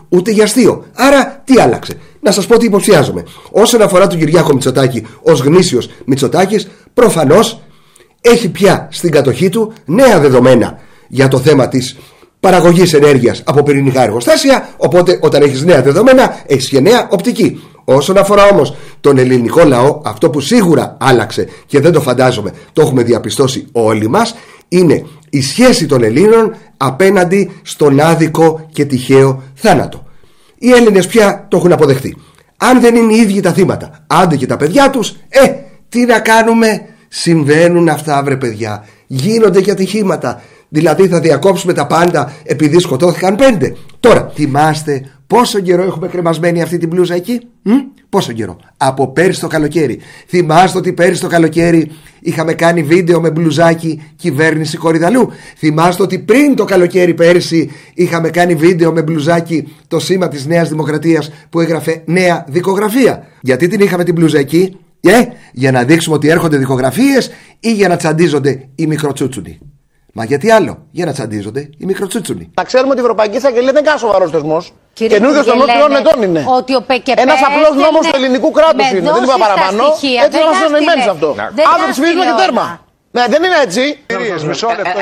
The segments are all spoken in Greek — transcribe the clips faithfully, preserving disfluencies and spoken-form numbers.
ούτε για αστείο. Άρα τι άλλαξε? Να σας πω τι υποψιάζομαι. Όσον αφορά τον Κυριάκο Μητσοτάκη ως γνήσιος Μητσοτάκης, προφανώς έχει πια στην κατοχή του νέα δεδομένα για το θέμα της παραγωγής ενέργειας από πυρηνικά εργοστάσια. Οπότε όταν έχεις νέα δεδομένα έχεις και νέα οπτική. Όσον αφορά όμως τον ελληνικό λαό, αυτό που σίγουρα άλλαξε και δεν το φαντάζομαι, το έχουμε διαπιστώσει όλοι μας, είναι η σχέση των Ελλήνων απέναντι στον άδικο και τυχαίο θάνατο. Οι Έλληνες πια το έχουν αποδεχτεί. Αν δεν είναι οι ίδιοι τα θύματα, άντε και τα παιδιά τους, ε, τι να κάνουμε? Συμβαίνουν αυτά, βρε παιδιά. Γίνονται και ατυχήματα. Δηλαδή θα διακόψουμε τα πάντα επειδή σκοτώθηκαν πέντε. Τώρα, θυμάστε πόσο καιρό έχουμε κρεμασμένη αυτή την μπλούζα εκεί? Μ? Πόσο καιρό? Από πέρυσι το καλοκαίρι. Θυμάστε ότι πέρυσι το καλοκαίρι είχαμε κάνει βίντεο με μπλουζάκι κυβέρνηση Κορυδαλού? Θυμάστε ότι πριν το καλοκαίρι πέρυσι είχαμε κάνει βίντεο με μπλουζάκι το σήμα της Νέας Δημοκρατίας που έγραφε Νέα Δικογραφία? Γιατί την είχαμε την μπλούζα εκεί? Ε, για να δείξουμε ότι έρχονται δικογραφίες ή για να τσαντίζονται οι μικροτσούτσουνοι? Μα γιατί άλλο? Για να τσαντίζονται οι μικροτσούτσουνοι. Να ξέρουμε ότι η Ευρωπαϊκή Εισαγγελία δεν είναι καν σοβαρός θεσμός. Καινούργιος θεσμός τριών ετών είναι. Ένας απλός νόμος του ελληνικού κράτους είναι. Δεν είπα παραπάνω. Έτσι είμαστε εννοημένοι σε αυτό. Αύριο ψηφίζουμε και τέρμα. Ναι, δεν είναι έτσι. Κυρίες, μισό λεπτό.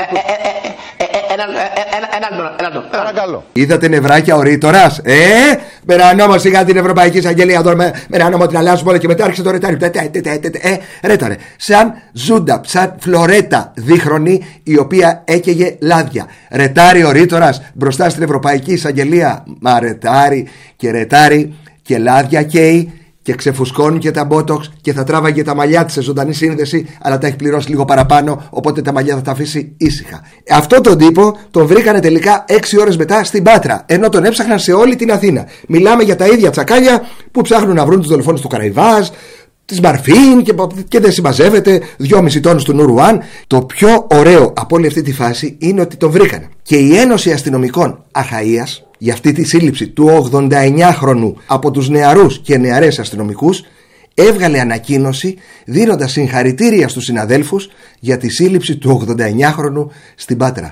Παρακαλώ. Είδατε νευράκια ο Ρήτορας? Ε, με ένα νόμο σιγά την Ευρωπαϊκή Εισαγγελία τώρα, με ένα νόμο την αλλάζουμε όλα και μετά άρχισε το ρετάρι. Ε, ρέταρε. Σαν ζούντα, σαν φλωρέτα δίχρονη η οποία έκαιγε λάδια. Ρετάρι ο Ρήτορας μπροστά στην Ευρωπαϊκή Εισαγγελία. Μα ρετάρι και ρετάρι και λάδια καίει. Και ξεφουσκώνει και τα μπότοξ και θα τράβαγε τα μαλλιά της σε ζωντανή σύνδεση, αλλά τα έχει πληρώσει λίγο παραπάνω, οπότε τα μαλλιά θα τα αφήσει ήσυχα. Αυτό τον τύπο τον βρήκανε τελικά έξι ώρες μετά στην Πάτρα, ενώ τον έψαχναν σε όλη την Αθήνα. Μιλάμε για τα ίδια τσακάλια που ψάχνουν να βρουν τους δολοφόνους του Καραϊβάζ, της Μαρφίν και, και δεν συμμαζεύεται, δυόμισι τόνους του Νουρουάν. Το πιο ωραίο από όλη αυτή τη φάση είναι ότι τον βρήκανε. Και η Ένωση Αστυνομικών Αχαΐας, για αυτή τη σύλληψη του ογδονταεννιάχρονου από τους νεαρούς και νεαρές αστυνομικούς, έβγαλε ανακοίνωση δίνοντας συγχαρητήρια στους συναδέλφους για τη σύλληψη του ογδονταεννιάχρονου στην Πάτρα.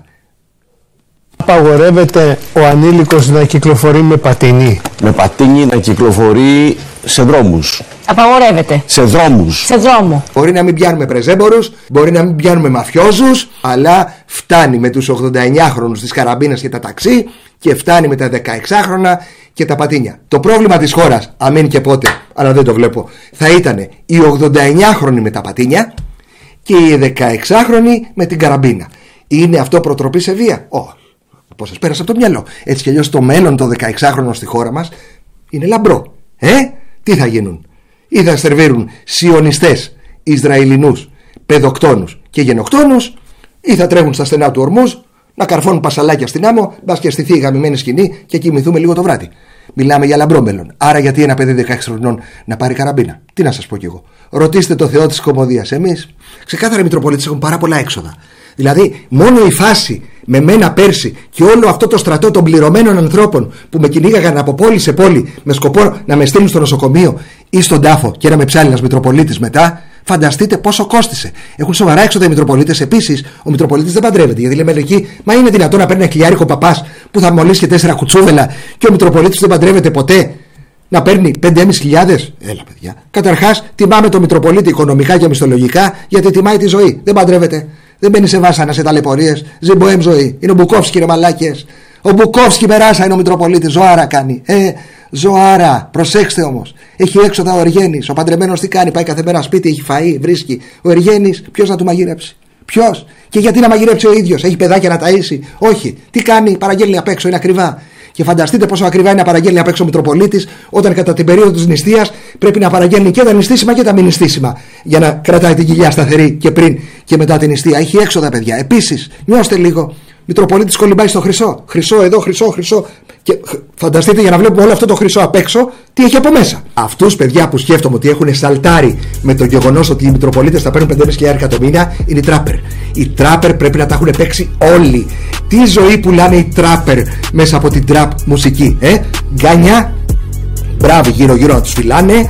Απαγορεύεται ο ανήλικος να κυκλοφορεί με πατίνι. Με πατίνι να κυκλοφορεί σε δρόμους. Απαγορεύεται. Σε δρόμους. Σε δρόμο. Μπορεί να μην πιάνουμε πρεζέμπορους, μπορεί να μην πιάνουμε μαφιόζους, αλλά φτάνει με τους ογδονταεννιάχρονους της καραμπίνας και τα ταξί και φτάνει με τα δεκαεξάχρονα και τα πατίνια. Το πρόβλημα της χώρας, αμένει και πότε, αλλά δεν το βλέπω, θα ήταν οι ογδονταεννιάχρονοι με τα πατίνια και οι δεκαεξάχρονοι με την καραμπίνα. Είναι αυτό προτροπή σε βία? Όχι. Πώς σας πέρασε από το μυαλό? Έτσι κι αλλιώς το μέλλον των δεκαεξάχρονων στη χώρα μας είναι λαμπρό. Ε, τι θα γίνουν? Ή θα σερβίρουν σιωνιστές, Ισραηλινούς, παιδοκτόνους και γενοκτόνους, ή θα τρέχουν στα στενά του ορμούς να καρφώνουν πασαλάκια στην άμμο, μπας και στηθεί η γαμημένη σκηνή και κοιμηθούμε λίγο το βράδυ. Μιλάμε για λαμπρό μέλλον. Άρα γιατί ένα παιδί δεκαέξι χρονών να πάρει καραμπίνα? Τι να σας πω κι εγώ. Ρωτήστε το Θεό της κωμωδίας. Εμείς, ξεκάθαρα οι Μητροπολίτες έχουν πάρα πολλά έξοδα. Δηλαδή, μόνο η φάση με μένα πέρσι και όλο αυτό το στρατό των πληρωμένων ανθρώπων που με κυνήγαγαν από πόλη σε πόλη με σκοπό να με στείλουν στο νοσοκομείο ή στον τάφο και να με ψάλει ένας Μητροπολίτης μετά, φανταστείτε πόσο κόστισε. Έχουν σοβαρά έξοδα οι Μητροπολίτες. Επίσης, ο Μητροπολίτης δεν παντρεύεται. Γιατί λέμε εκεί, μα είναι δυνατόν να παίρνει ένα χιλιάρικο παπάς που θα μολύσει και τέσσερα κουτσούβελα και ο Μητροπολίτης δεν παντρεύεται ποτέ? Να παίρνει πέντε χιλιάδες πεντακόσιες. Έλα, παιδιά. Καταρχάς, τιμάμε το Μητροπολίτη οικονομικά και μισθολογικά γιατί τιμάει τη ζωή. Δεν παντρεύεται. Δεν μπαίνει σε βάσανα, σε ταλαιπωρίες. Ζει μποέμ ζωή. Είναι ο Μπουκόφσκι, ρε μαλάκες. Ο Μπουκόφσκι μεράσα είναι ο Μητροπολίτης. Ζωάρα κάνει. Ε, ζωάρα. Προσέξτε όμως. Έχει έξοδα ο Εργένης. Ο παντρεμένος τι κάνει? Πάει κάθε μέρα σπίτι, έχει φαΐ, βρίσκει. Ο Εργένης, ποιος να του μαγειρέψει? Ποιος? Και γιατί να μαγειρέψει ο ίδιος? Έχει παιδάκια να ταΐσει? Όχι. Τι κάνει? Παραγγέλνει απ' έξω, είναι ακριβά. Και φανταστείτε πόσο ακριβά είναι να παραγγέλνει απ' έξω ο Μητροπολίτης, όταν κατά την περίοδο της νηστείας πρέπει να παραγγέλνει και τα νηστίσιμα και τα μη νηστίσιμα για να κρατάει την κοιλιά σταθερή και πριν και μετά την νηστεία. Έχει έξοδα, παιδιά. Επίσης, νιώστε λίγο. Μητροπολίτης κολυμπάει στο χρυσό. Χρυσό εδώ, χρυσό, χρυσό. Και φανταστείτε, για να βλέπουμε όλο αυτό το χρυσό απ' έξω, τι έχει από μέσα. Αυτούς, παιδιά, που σκέφτομαι ότι έχουν σαλτάρει με το γεγονός ότι οι Μητροπολίτες θα παίρνουν πέντε χιλιάδες το μήνα, είναι οι τράπερ. Οι τράπερ πρέπει να τα έχουν παίξει όλοι. Τι ζωή πουλάνε οι τράπερ μέσα από την τραπ μουσική, ε? Γκάνια, μπράβο, γύρω-γύρω να τους φυλάνε.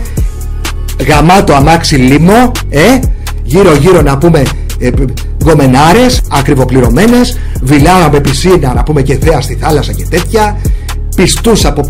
Γαμάτο αμάξι λίμο, ε? Γύρω-γύρω να πούμε. Ε, γκομενάρες, ακριβοπληρωμένες, βιλάρα με πισίνα, να πούμε, και θέα στη θάλασσα και τέτοια, πιστούς από